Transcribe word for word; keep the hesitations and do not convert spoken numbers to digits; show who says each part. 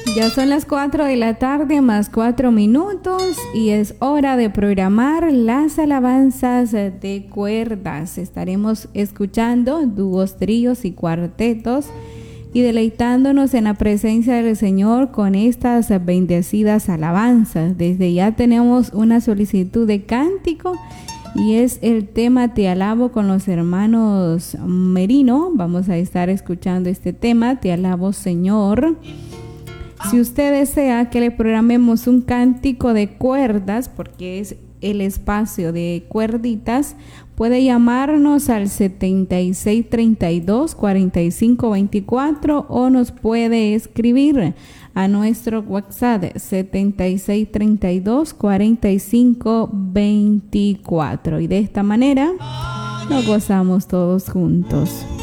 Speaker 1: Ya son las cuatro de la tarde más cuatro minutos y es hora de programar las alabanzas de cuerdas. Estaremos escuchando dúos, tríos y cuartetos y deleitándonos en la presencia del Señor con estas bendecidas alabanzas. Desde ya tenemos una solicitud de cántico y es el tema Te alabo con los hermanos Merino. Vamos a estar escuchando este tema, Te alabo Señor. Si usted desea que le programemos un cántico de cuerdas, porque es el espacio de cuerditas, puede llamarnos al setenta y seis treinta y dos cuarenta y cinco veinticuatro o nos puede escribir a nuestro WhatsApp setenta y seis treinta y dos cuarenta y cinco veinticuatro. Y de esta manera nos gozamos todos juntos.